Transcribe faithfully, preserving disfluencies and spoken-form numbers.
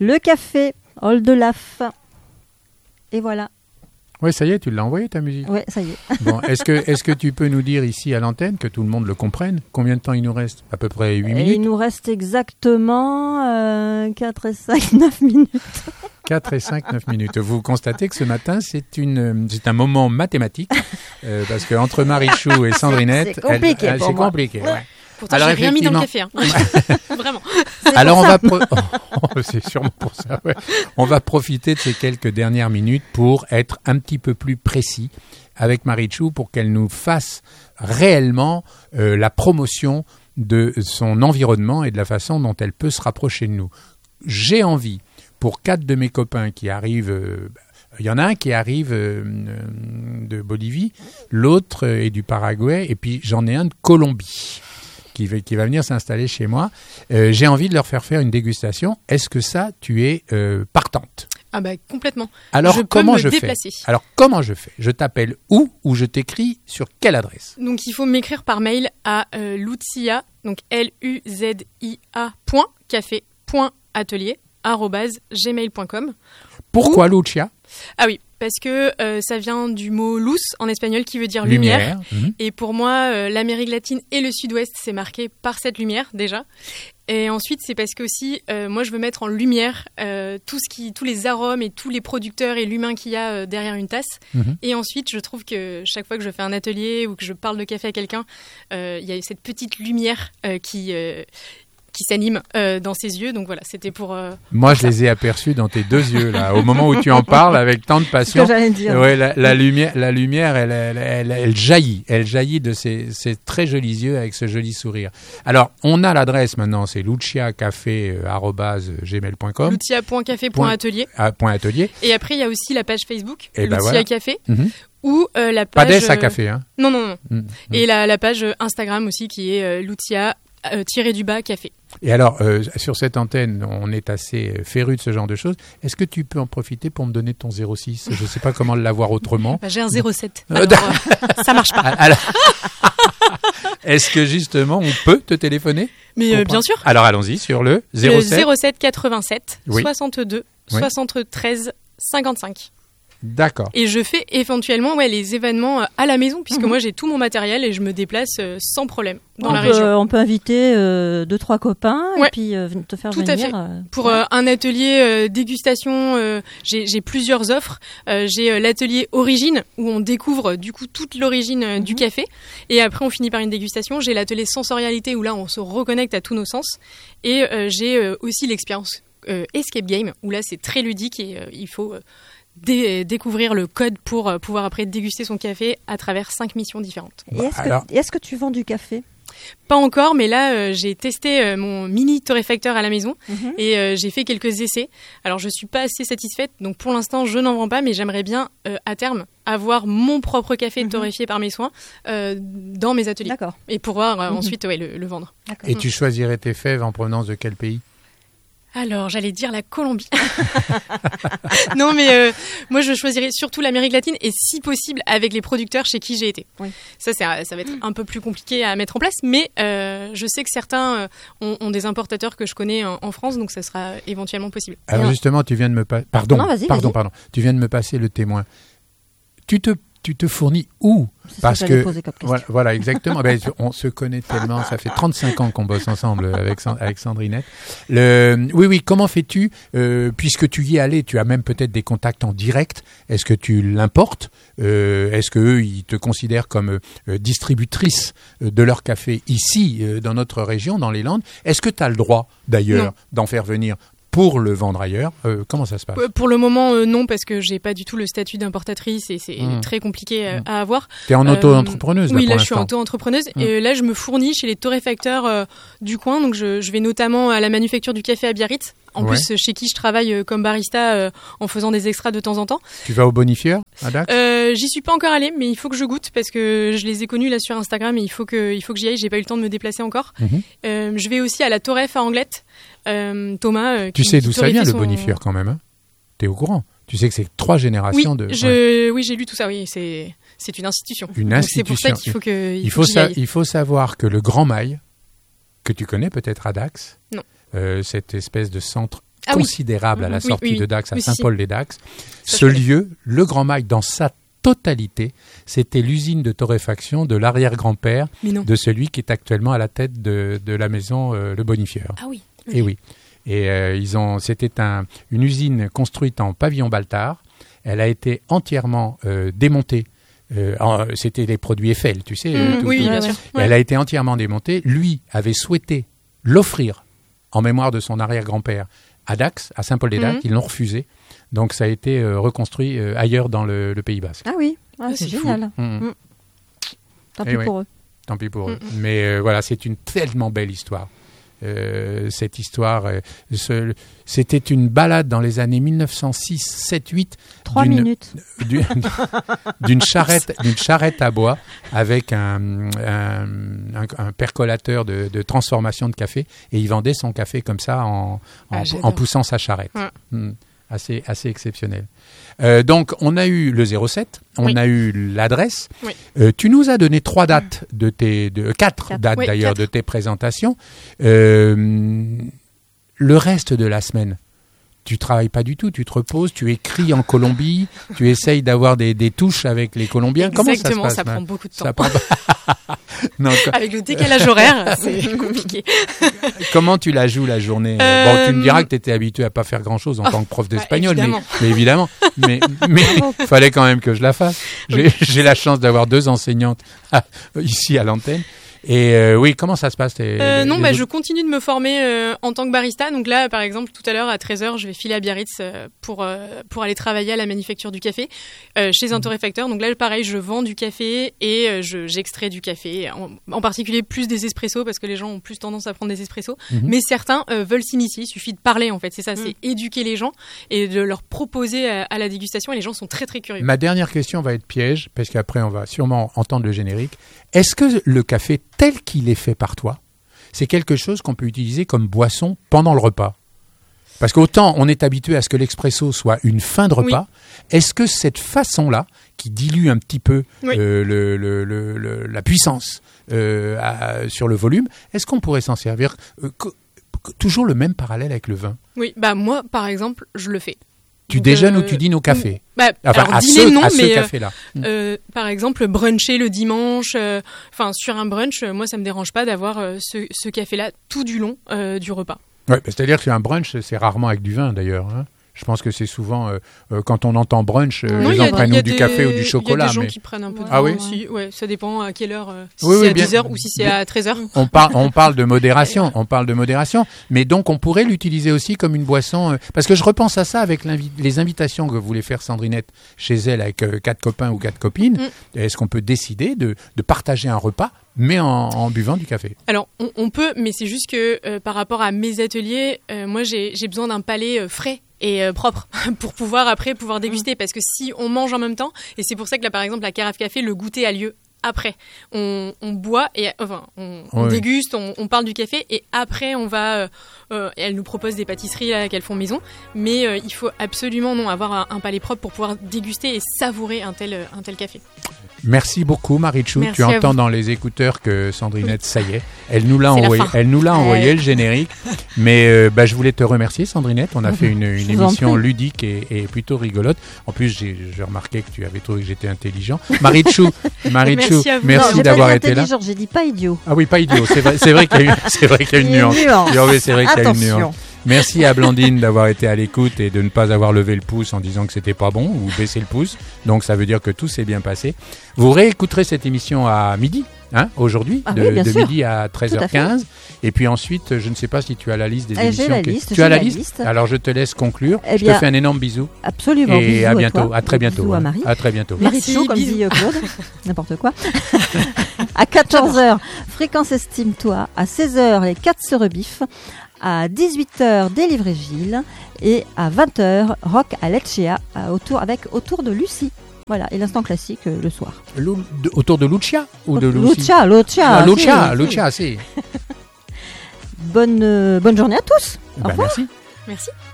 Le café, Old Laf. Et voilà. Oui, ça y est, tu l'as envoyé ta musique. Oui, ça y est. Bon, est-ce que, est-ce que tu peux nous dire ici à l'antenne, que tout le monde le comprenne, combien de temps il nous reste ? À peu près huit minutes ? Il nous reste exactement euh, quatre et cinq, neuf minutes. quatre et cinq, neuf minutes. Vous constatez que ce matin, c'est, une, c'est un moment mathématique, euh, parce qu'entre Marichou et Sandrinette, c'est compliqué. elle, pour c'est moi. compliqué. Ouais. Pourtant, Alors, j'ai rien mis dans le effectivement- café. Hein. Vraiment. C'est Alors pour on ça. va pro- oh, c'est sûrement pour ça. Ouais. On va profiter de ces quelques dernières minutes pour être un petit peu plus précis avec Marichou pour qu'elle nous fasse réellement euh, la promotion de son environnement et de la façon dont elle peut se rapprocher de nous. J'ai envie pour quatre de mes copains qui arrivent. Euh, il y en a un qui arrive euh, de Bolivie, l'autre est du Paraguay et puis j'en ai un de Colombie. Qui va, qui va venir s'installer chez moi. Euh, j'ai envie de leur faire faire une dégustation. Est-ce que ça, tu es euh, partante ? Ah bah complètement. Alors, je peux comment me je déplacer. fais ? Alors, comment je fais ? Je t'appelle où ou je t'écris sur quelle adresse ? Donc il faut m'écrire par mail à euh, Lucia, donc L U Z I A point café point atelier arobase gmail point com. Pourquoi Lucia ? Ah oui, parce que euh, ça vient du mot luz en espagnol qui veut dire lumière. Mhm. Et pour moi, euh, l'Amérique latine et le Sud-Ouest, c'est marqué par cette lumière déjà. Et ensuite, c'est parce que aussi, euh, moi, je veux mettre en lumière euh, tout ce qui, tous les arômes et tous les producteurs et l'humain qu'il y a euh, derrière une tasse. Mhm. Et ensuite, je trouve que chaque fois que je fais un atelier ou que je parle de café à quelqu'un, euh, il y a cette petite lumière euh, qui... Euh, qui s'anime euh, dans ses yeux. Donc voilà, c'était pour... Euh, Moi, je les ai aperçus dans tes deux yeux, là, au moment où tu en parles avec tant de C'est ce passion. que j'allais dire. Ouais, la, la lumière, la lumière, elle, elle, elle, elle jaillit, elle jaillit de ces, ces très jolis yeux avec ce joli sourire. Alors, on a l'adresse maintenant, c'est luciacafé arobase gmail point com. lucia point café point atelier. Ah, point atelier. Et après, il y a aussi la page Facebook, Et ben Lucia voilà. Café, Mhm. ou euh, la Pas page... d'S à euh, café, hein. Non, non, non. Mhm. Et la, la page Instagram aussi, qui est euh, Lucia euh, tiré du bas café. Et alors, euh, sur cette antenne, on est assez féru de ce genre de choses. Est-ce que tu peux en profiter pour me donner ton zéro six ? Je ne sais pas comment l'avoir autrement. Bah, j'ai un zéro sept. Euh, Alors, euh, ça marche pas. Alors, est-ce que justement, on peut te téléphoner ? Mais euh, bien sûr. Alors, allons-y sur le zéro Le sept. zéro sept quatre-vingt-sept Oui. soixante-deux Oui. soixante-treize cinquante-cinq. D'accord. Et je fais éventuellement ouais, les événements euh, à la maison, puisque Mhm. moi j'ai tout mon matériel et je me déplace euh, sans problème dans on, la peut, région. on peut inviter euh, deux, trois copains Ouais. et puis euh, te faire Tout à venir. fait. euh, Pour ouais. euh, un atelier euh, dégustation, euh, j'ai, j'ai plusieurs offres. Euh, j'ai euh, l'atelier origine où on découvre euh, du coup toute l'origine euh, du Mhm. café, et après on finit par une dégustation. J'ai l'atelier sensorialité où là on se reconnecte à tous nos sens, et euh, j'ai euh, aussi l'expérience euh, escape game où là c'est très ludique et euh, il faut euh, dé- découvrir le code pour euh, pouvoir après déguster son café à travers cinq missions différentes. Et est-ce, alors- que, est-ce que tu vends du café ? Pas encore, mais là euh, j'ai testé euh, mon mini torréfacteur à la maison. Mhm. Et euh, j'ai fait quelques essais. Alors, je suis pas assez satisfaite, donc pour l'instant, je n'en vends pas, mais j'aimerais bien, euh, à terme, avoir mon propre café Mhm. torréfié par mes soins euh, dans mes ateliers. D'accord. Et pouvoir euh, Mhm. ensuite ouais, le, le vendre. D'accord. Et tu choisirais tes fèves en provenance de quel pays ? Alors, j'allais dire la Colombie. Non, mais euh, moi, je choisirais surtout l'Amérique latine et, si possible, avec les producteurs chez qui j'ai été. Oui. Ça, c'est, ça va être un peu plus compliqué à mettre en place, mais euh, je sais que certains euh, ont, ont des importateurs que je connais en, en France, donc ça sera éventuellement possible. Alors Bien. justement, tu viens de me passer... Pardon, Non, vas-y, pardon, vas-y. pardon. Tu viens de me passer le témoin. Tu te, tu te fournis où ? C'est ce Parce que j'allais que... poser comme question. Voilà, voilà, exactement. Ben, on se connaît tellement. Ça fait trente-cinq ans qu'on bosse ensemble avec, San- avec Sandrinette. Le, oui, oui, comment fais-tu euh, puisque tu y es allé, tu as même peut-être des contacts en direct. Est-ce que tu l'importes euh, Est-ce qu'eux, ils te considèrent comme euh, distributrice de leur café ici, euh, dans notre région, dans les Landes ? Est-ce que tu as le droit, d'ailleurs, Non. d'en faire venir pour le vendre ailleurs ? euh, Comment ça se passe ? Euh, Pour le moment, euh, non, parce que j'ai pas du tout le statut d'importatrice et c'est Mmh. très compliqué euh, Mmh. à avoir. Tu es en Euh, auto-entrepreneuse, là, Oui, pour là, je suis l'instant. auto-entrepreneuse. Mmh. Et euh, là, je me fournis chez les torréfacteurs euh, du coin. Donc, je, je vais notamment à la manufacture du café à Biarritz. En Ouais. plus, chez qui je travaille euh, comme barista euh, en faisant des extras de temps en temps. Tu vas au bonifieur, à Dax ? Euh, j'y suis pas encore allée, mais il faut que je goûte parce que je les ai connus là sur Instagram et il faut que, il faut que j'y aille. J'ai pas eu le temps de me déplacer encore. Mhm. Euh, je vais aussi à la Torref à Anglette. Euh, Thomas. euh, Tu qui- sais qui d'où ça torréfie vient, le son- bonifieur, quand même, hein ? T'es au courant ? Tu sais que c'est trois Oui, générations de... ouais. je, oui, j'ai lu tout ça. Oui, c'est, c'est une institution. Une Donc, c'est pour ça institution. qu'il faut que, Il faut faut, que j'y sa- aille. il faut savoir que le Grand Mail, que tu connais peut-être à Dax, Non. euh, cette espèce de centre Ah oui. considérable à la Oui, sortie oui, oui. de Dax, à Oui, si, Saint-Paul-les-Dax. Ça, Ce je connais. lieu, le Grand Mail, dans sa totalité, c'était l'usine de torréfaction de l'arrière-grand-père Mais non. de celui qui est actuellement à la tête de, de la maison euh, Le Bonifieur. Ah oui. Et oui. Et euh, ils ont, c'était un, une usine construite en pavillon Baltard. Elle a été entièrement euh, démontée. Euh, en- c'était les produits Eiffel, tu sais. Mmh, euh, tout- oui, tout- bien ouais, sûr. Et Ouais. Elle a été entièrement démontée. Lui avait souhaité l'offrir en mémoire de son arrière-grand-père à Dax, à Saint-Paul-des-Dax. Mhm. Ils l'ont refusé. Donc ça a été euh, reconstruit euh, ailleurs dans le, le Pays Basque. Ah oui, ah, Ah, c'est c'est fou. génial. Mhm. Tant Eh pis oui. pour eux. Tant pis pour eux. Mm, Mais euh, voilà, c'est une tellement belle histoire. Euh, cette histoire, euh, ce- c'était une balade dans les années mille neuf cent six, sept, huit Trois d'une- minutes. d'une d'une charrette, d'une charrette à bois avec un, un, un- un percolateur de, de transformation de café, et il vendait son café comme ça en, en, Ah, j'adore. en poussant sa charrette. Ouais. Mm. Assez, assez exceptionnel. Euh, donc, on a eu le zéro sept, on Oui. a eu l'adresse. Oui. Euh, tu nous as donné trois dates de tes, de, quatre, Quatre. dates Oui, d'ailleurs quatre. de tes présentations. Euh, le reste de la semaine, tu travailles pas du tout, tu te reposes, tu écris en Colombie, tu essayes d'avoir des, des touches avec les Colombiens. Comment Exactement, ça se passe ça Matt prend beaucoup de temps. Ça prend- non, co- Avec le décalage horaire, c'est compliqué. comment tu la joues la journée Euh, Bon, tu me diras que tu étais habitué à pas faire grand-chose en tant que prof d'espagnol, mais, évidemment. mais évidemment. Mais mais il fallait quand même que je la fasse. J'ai j'ai la chance d'avoir deux enseignantes ah, ici à l'antenne. Et euh, oui, comment ça se passe tes- Euh, les- non, les bah, autres- je continue de me former euh, en tant que barista. Donc là, par exemple, tout à l'heure à treize heures, je vais filer à Biarritz euh, pour, euh, pour aller travailler à la manufacture du café euh, chez un Mmh. torréfacteur. Donc là, pareil, je vends du café et euh, je- j'extrais du café, en, en particulier plus des espressos parce que les gens ont plus tendance à prendre des espressos. Mhm. Mais certains euh, veulent s'initier, il suffit de parler en fait. C'est ça, Mm. c'est éduquer les gens et de leur proposer à, à la dégustation et les gens sont très très curieux. Ma dernière question va être piège, parce qu'après on va sûrement entendre le générique. Est-ce que le café tel qu'il est fait par toi, c'est quelque chose qu'on peut utiliser comme boisson pendant le repas? Parce qu'autant on est habitué à ce que l'expresso soit une fin de repas, est-ce que cette façon-là, qui dilue un petit peu Oui. euh, le, le- le- le- la puissance euh, à- sur le volume, est-ce qu'on pourrait s'en servir euh, co- co- toujours le même parallèle avec le vin? Oui, bah moi, par exemple, je le fais. Tu Donc, déjeunes euh, ou tu dînes au café? Bah, Enfin, alors, à dîner, ce, non, à ce mais euh, café-là. Euh, par exemple, bruncher le dimanche, euh, enfin sur un brunch, euh, moi ça me dérange pas d'avoir euh, ce, ce café-là tout du long euh, du repas. Ouais, bah, c'est-à-dire qu'un brunch, c'est rarement avec du vin d'ailleurs. Hein. Je pense que c'est souvent, euh, euh, quand on entend brunch, euh, Non, les il y gens a- prennent il y a ou du des- café ou du Il y chocolat. a des gens mais qui prennent un peu de Ah vin oui aussi. Ouais, ça dépend à quelle heure. euh, si Oui, c'est oui, à bien- dix heures ou si c'est à treize heures. on, parle, on parle de modération. On parle de modération. Mais donc, on pourrait l'utiliser aussi comme une boisson. euh, parce que je repense à ça avec l'invi- les invitations que voulait faire Sandrinette chez elle avec euh, quatre copains ou quatre copines. Mm. Est-ce qu'on peut décider de, de partager un repas, mais en, en buvant du café? Alors on, on peut, mais c'est juste que euh, par rapport à mes ateliers, euh, moi j'ai j'ai besoin d'un palais euh, frais et euh, propre pour pouvoir après pouvoir déguster. Parce que si on mange en même temps, et c'est pour ça que là par exemple la carafe café, le goûter a lieu après. On, on boit et enfin on, on Oui. déguste, on, on parle du café et après on va. Euh, euh, elle nous propose des pâtisseries là qu'elles font maison, mais euh, il faut absolument non avoir un, un palais propre pour pouvoir déguster et savourer un tel un tel café. Merci beaucoup, Marichou. Merci Tu à entends vous. dans les écouteurs que Sandrinette, ça y est, elle nous l'a C'est la envoyé. fin. Elle nous l'a Ouais. envoyé le générique. Mais euh, bah, je voulais te remercier, Sandrinette. On a fait une, une Je vous en émission prie. ludique et, et plutôt rigolote. En plus, j'ai j'ai remarqué que tu avais trouvé que j'étais intelligent. Marichou, Marichou, Merci à vous. merci Non, j'ai pas d'avoir dit été là. intelligent, j'ai dit pas idiot. Ah oui, pas idiot. C'est vrai, c'est vrai qu'il y a eu- c'est vrai qu'il y a une Il y a nuance. une nuance. Et oui, c'est vrai qu'il y a une Attention. nuance. Merci à Blandine d'avoir été à l'écoute et de ne pas avoir levé le pouce en disant que c'était pas bon ou baissé le pouce. Donc ça veut dire que tout s'est bien passé. Vous réécouterez cette émission à midi, hein, aujourd'hui, Ah de, oui, bien de sûr. midi à treize heures quinze. Et puis ensuite, je ne sais pas si tu as la liste des Eh, j'ai émissions. la que- liste, Tu j'ai as la la liste, liste. Alors je te laisse conclure. Eh je bien, te fais un énorme bisou. Absolument. Et bisous à bientôt. toi. À très bientôt. Bisous à hein. Marie. À très bientôt. Merci, Marichou, comme bisous. dit euh, Claude. N'importe quoi. À quatorze heures, fréquence estime-toi. À seize heures, les quatre se rebiffent. À dix-huit heures, Délivrer Gilles. Et à vingt heures, Rock à Lecce, à- autour, avec autour de Lucie. Voilà, et l'instant classique euh, le soir. Lou- de- autour de Lucia ou de Lucie Lucia, Lucia. Ah, Lucia, si, si. Lucia, si. Bonne, euh, bonne journée à tous. Au Ben, revoir. merci. Merci.